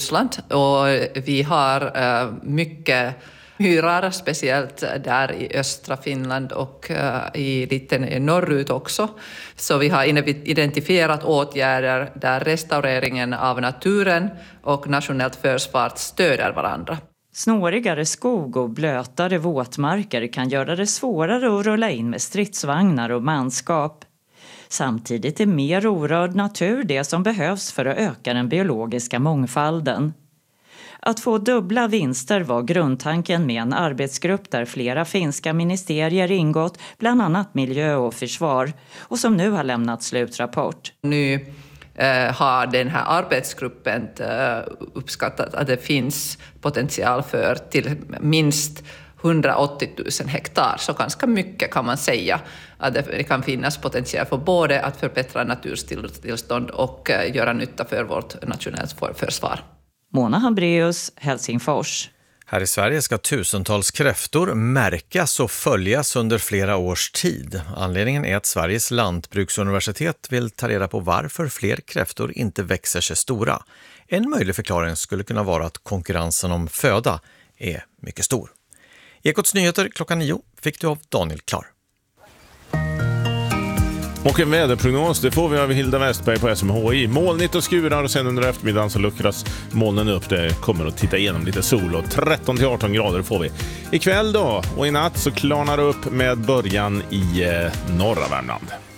Ryssland och vi har mycket myrar, speciellt där i östra Finland och lite norrut också. Så vi har identifierat åtgärder där restaureringen av naturen och nationellt försvar stöder varandra. Snårigare skog och blötare våtmarker kan göra det svårare att rulla in med stridsvagnar och manskap. Samtidigt är mer orörd natur det som behövs för att öka den biologiska mångfalden. Att få dubbla vinster var grundtanken med en arbetsgrupp där flera finska ministerier ingått, bland annat miljö och försvar, och som nu har lämnat slutrapport. Nu har den här arbetsgruppen uppskattat att det finns potential för till minst 180 000 hektar, så ganska mycket kan man säga att det kan finnas potential för både att förbättra naturtillstånd och göra nytta för vårt nationellt försvar. Mona Hambreus, Helsingfors. Här i Sverige ska tusentals kräftor märkas och följas under flera års tid. Anledningen är att Sveriges lantbruksuniversitet vill ta reda på varför fler kräftor inte växer sig stora. En möjlig förklaring skulle kunna vara att konkurrensen om föda är mycket stor. Ekots nyheter klockan 9 fick du av Daniel Klar. Och en väderprognos, det får vi av Hilda Westberg på SMHI. Molnigt och skurar och sen under eftermiddagen så luckras molnen upp. Det kommer att titta igenom lite sol och 13-18 grader får vi. Ikväll då och i natt så klarnar det upp med början i norra Värmland.